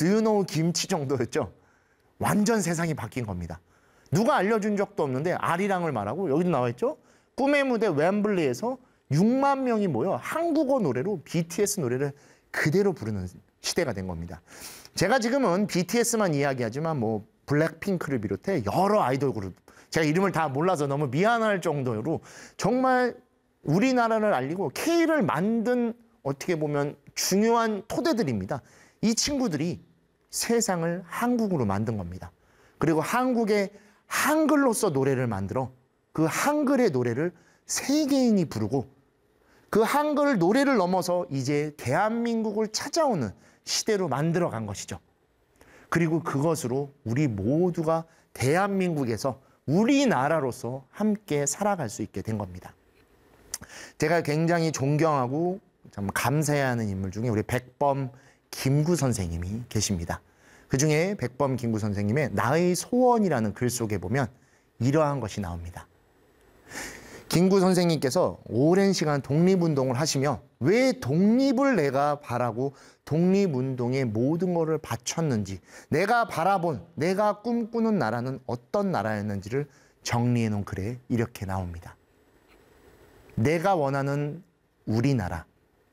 Do you know 김치 정도였죠. 완전 세상이 바뀐 겁니다. 누가 알려준 적도 없는데 아리랑을 말하고 여기도 나와 있죠. 꿈의 무대 웸블리에서 6만 명이 모여 한국어 노래로 BTS 노래를 그대로 부르는 시대가 된 겁니다. 제가 지금은 BTS만 이야기하지만 뭐 블랙핑크를 비롯해 여러 아이돌 그룹, 제가 이름을 다 몰라서 너무 미안할 정도로 정말 우리나라를 알리고 K를 만든 어떻게 보면 중요한 토대들입니다. 이 친구들이 세상을 한국으로 만든 겁니다. 그리고 한국의 한글로서 노래를 만들어 그 한글의 노래를 세계인이 부르고 그 한글 노래를 넘어서 이제 대한민국을 찾아오는 시대로 만들어간 것이죠. 그리고 그것으로 우리 모두가 대한민국에서 우리나라로서 함께 살아갈 수 있게 된 겁니다. 제가 굉장히 존경하고 참 감사해야 하는 인물 중에 우리 백범 김구 선생님이 계십니다. 그중에 백범 김구 선생님의 나의 소원이라는 글 속에 보면 이러한 것이 나옵니다. 김구 선생님께서 오랜 시간 독립운동을 하시며 왜 독립을 내가 바라고 독립운동에 모든 것을 바쳤는지, 내가 바라본, 내가 꿈꾸는 나라는 어떤 나라였는지를 정리해 놓은 글에 이렇게 나옵니다. 내가 원하는 우리나라.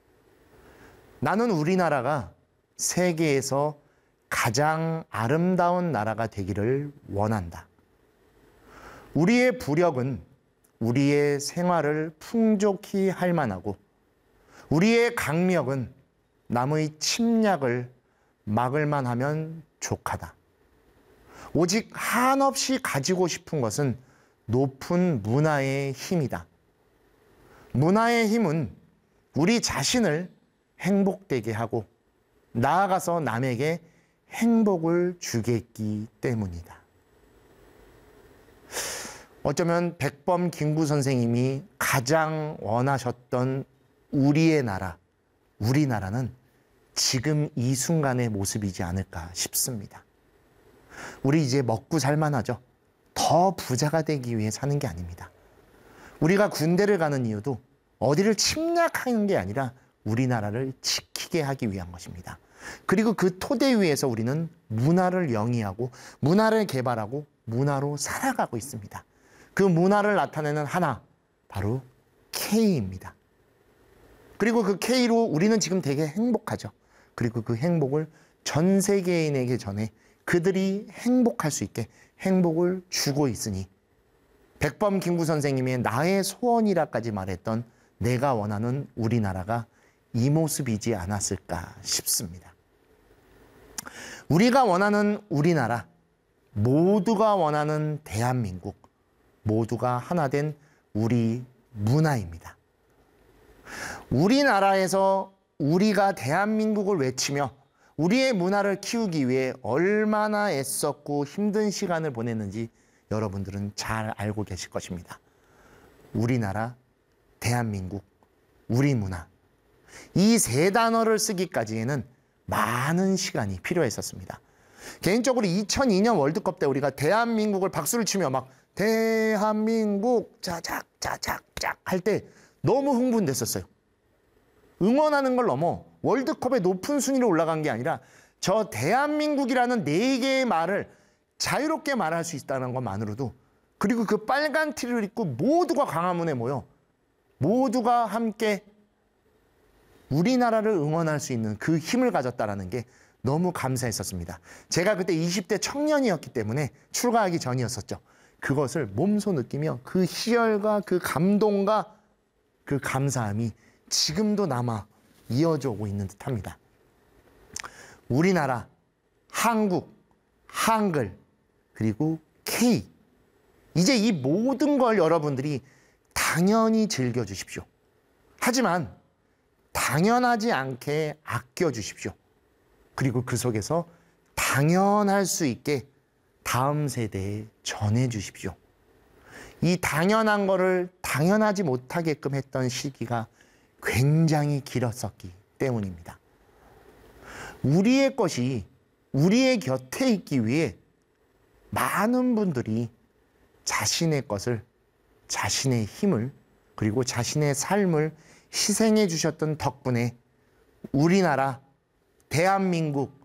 나는 우리나라가 세계에서 가장 아름다운 나라가 되기를 원한다. 우리의 부력은 우리의 생활을 풍족히 할 만하고 우리의 강력은 남의 침략을 막을 만하면 족하다. 오직 한없이 가지고 싶은 것은 높은 문화의 힘이다. 문화의 힘은 우리 자신을 행복되게 하고 나아가서 남에게 행복을 주겠기 때문이다. 어쩌면 백범 김구 선생님이 가장 원하셨던 우리의 나라, 우리나라는 지금 이 순간의 모습이지 않을까 싶습니다. 우리 이제 먹고 살만하죠. 더 부자가 되기 위해 사는 게 아닙니다. 우리가 군대를 가는 이유도 어디를 침략하는 게 아니라 우리나라를 지키게 하기 위한 것입니다. 그리고 그 토대 위에서 우리는 문화를 영위하고 문화를 개발하고 문화로 살아가고 있습니다. 그 문화를 나타내는 하나, 바로 K입니다. 그리고 그 K로 우리는 지금 되게 행복하죠. 그리고 그 행복을 전 세계인에게 전해 그들이 행복할 수 있게 행복을 주고 있으니 백범 김구 선생님의 나의 소원이라까지 말했던 내가 원하는 우리나라가 이 모습이지 않았을까 싶습니다. 우리가 원하는 우리나라, 모두가 원하는 대한민국, 모두가 하나 된 우리 문화입니다. 우리나라에서 우리가 대한민국을 외치며 우리의 문화를 키우기 위해 얼마나 애썼고 힘든 시간을 보냈는지 여러분들은 잘 알고 계실 것입니다. 우리나라, 대한민국, 우리 문화. 이 세 단어를 쓰기까지에는 많은 시간이 필요했었습니다. 개인적으로 2002년 월드컵 때 우리가 대한민국을 박수를 치며 막 대한민국 짜작짜작짝 할 때 너무 흥분됐었어요. 응원하는 걸 넘어 월드컵에 높은 순위로 올라간 게 아니라 저 대한민국이라는 네 개의 말을 자유롭게 말할 수 있다는 것만으로도, 그리고 그 빨간 티를 입고 모두가 광화문에 모여 모두가 함께 우리나라를 응원할 수 있는 그 힘을 가졌다는 게 너무 감사했었습니다. 제가 그때 20대 청년이었기 때문에 출가하기 전이었었죠. 그것을 몸소 느끼며 그 희열과 그 감동과 그 감사함이 지금도 남아 이어져 오고 있는 듯합니다. 우리나라, 한국, 한글, 그리고 K. 이제 이 모든 걸 여러분들이 당연히 즐겨주십시오. 하지만 당연하지 않게 아껴주십시오. 그리고 그 속에서 당연할 수 있게 다음 세대에 전해주십시오. 이 당연한 거를 당연하지 못하게끔 했던 시기가 굉장히 길었었기 때문입니다. 우리의 것이 우리의 곁에 있기 위해 많은 분들이 자신의 것을, 자신의 힘을, 그리고 자신의 삶을 희생해 주셨던 덕분에 우리나라, 대한민국,